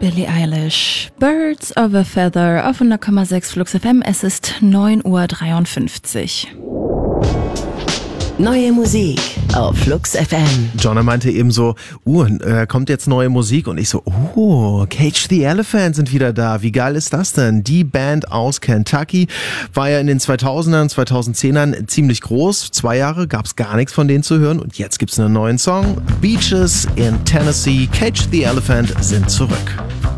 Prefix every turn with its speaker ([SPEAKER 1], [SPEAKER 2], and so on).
[SPEAKER 1] Billie Eilish, Birds of a Feather auf 100,6 Flux FM. Es ist 9:53 Uhr.
[SPEAKER 2] Neue Musik auf Flux FM.
[SPEAKER 3] Jonna meinte eben so, kommt jetzt neue Musik? Und ich so, Cage the Elephant sind wieder da. Wie geil ist das denn? Die Band aus Kentucky war ja in den 2000ern, 2010ern ziemlich groß. 2 Jahre gab es gar nichts von denen zu hören. Und jetzt gibt's einen neuen Song. Beaches in Tennessee, Cage the Elephant sind zurück.